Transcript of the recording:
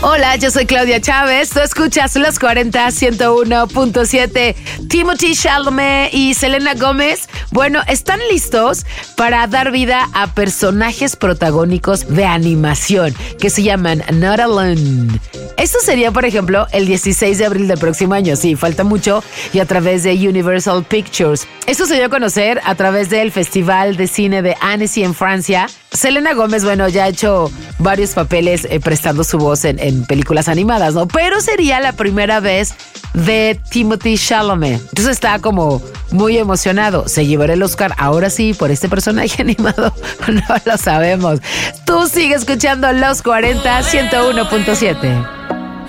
Hola, yo soy Claudia Chávez. Tú escuchas Los 40 101.7. Timothée Chalamet y Selena Gómez, bueno, están listos para dar vida a personajes protagónicos de animación que se llaman Not Alone. Esto sería, por ejemplo, el 16 de abril del próximo año. Sí, falta mucho. Y a través de Universal Pictures. Esto se dio a conocer a través del Festival de Cine de Annecy en Francia. Selena Gómez, bueno, ya ha hecho varios papeles prestando su voz en películas animadas, ¿no? Pero sería la primera vez de Timothée Chalamet. Entonces está como muy emocionado. ¿Se llevará el Oscar ahora sí por este personaje animado? No lo sabemos. Tú sigue escuchando Los 40 101.7.